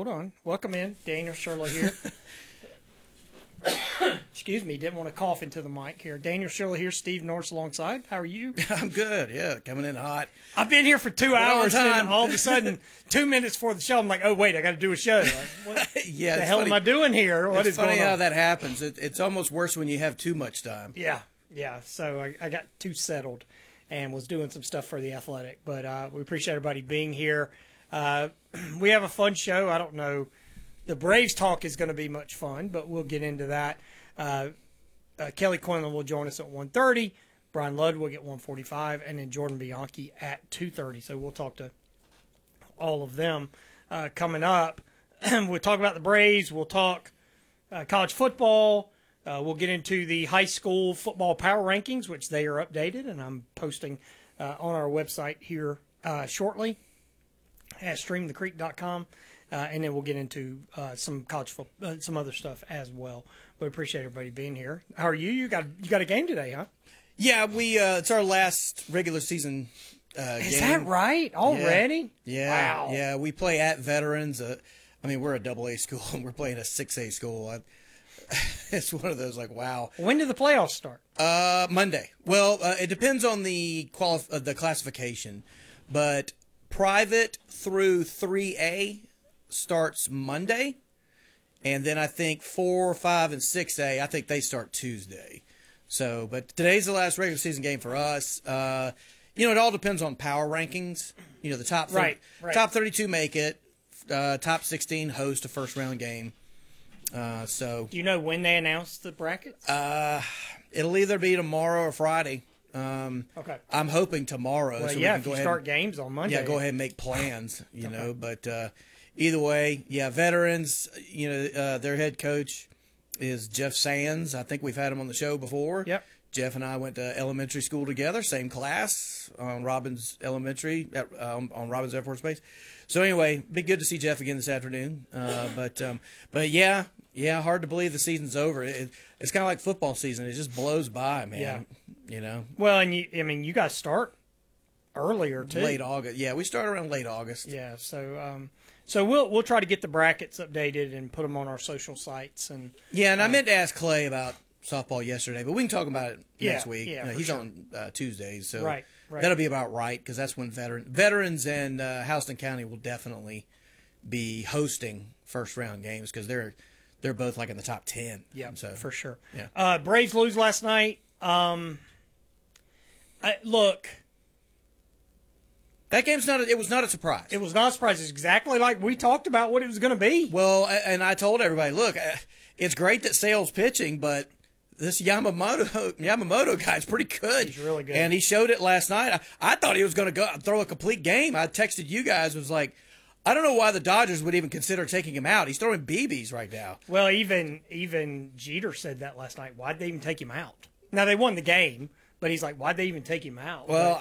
Hold on. Welcome in. Daniel Shirley here. Excuse me. Didn't want to cough into the mic here. Daniel Shirley here. Steve Norris alongside. How are you? I'm good. Yeah, coming in hot. I've been here for 2 hours, time. and all of a sudden, 2 minutes before the show, I'm like, oh, wait, I got to do a show. Like, what Yeah, the it's hell funny. am I doing here? What It's is going funny how on? that happens. It's almost worse when you have too much time. Yeah. So I got too settled and was doing some stuff for the Athletic. But we appreciate everybody being here. We have a fun show. I don't know. The Braves talk is going to be much fun, but we'll get into that. Kelly Quinlan will join us at 1:30. Brian Ludwig at 1:45, and then Jordan Bianchi at 2:30. So we'll talk to all of them coming up. We'll talk about the Braves. We'll talk college football. We'll get into the high school football power rankings, which they are updated, and I'm posting on our website here shortly at streamthecreek.com. And then we'll get into some college football, some other stuff as well. We appreciate everybody being here. How are you? You got a game today, huh? Yeah, we it's our last regular season Is game. that right? Already? Yeah. Wow. Yeah, we play at Veterans. We're a AA school, and we're playing a 6A school. It's one of those like, wow. When do the playoffs start? Monday. Well, it depends on the classification, but private through 3A starts Monday, and then I think 4, 5, and 6A, I think they start Tuesday. So, but today's the last regular season game for us. It all depends on power rankings. The top Right. top 32 make it. Top 16 host a first round game. Do you know when they announce the brackets? It'll either be tomorrow or Friday. Okay. I'm hoping tomorrow. Well, so yeah, we can if go you ahead start games on Monday. Yeah, go ahead and make plans, know. But either way, yeah, Veterans, their head coach is Jeff Sands. I think we've had him on the show before. Yep. Jeff and I went to elementary school together, same class on Robbins Elementary, on Robbins Air Force Base. So anyway, be good to see Jeff again this afternoon. But yeah, hard to believe the season's over. It's kind of like football season. It just blows by, man. Yeah. Well, and you guys start earlier too. Late August. Yeah, we start around late August. Yeah. So we'll try to get the brackets updated and put them on our social sites and. Yeah, and I meant to ask Clay about softball yesterday, but we can talk about it next week. Yeah, he's sure. on Tuesdays, so Right. That'll be about right because that's when veterans and Houston County will definitely be hosting first round games because they're both like in the top 10. Yeah, so for sure. Yeah. Braves lose last night. Look, that game's it was not a surprise. it was not a surprise. It's exactly like we talked about what it was going to be. Well, and I told everybody, look, it's great that Sale's pitching, but this Yamamoto guy's pretty good. He's really good. And he showed it last night. I thought he was going to go throw a complete game. I texted you guys, was like, I don't know why the Dodgers would even consider taking him out. He's throwing BBs right now. Well, even Jeter said that last night. Why'd they even take him out? Now, they won the game, but he's like, why'd they even take him out? Well,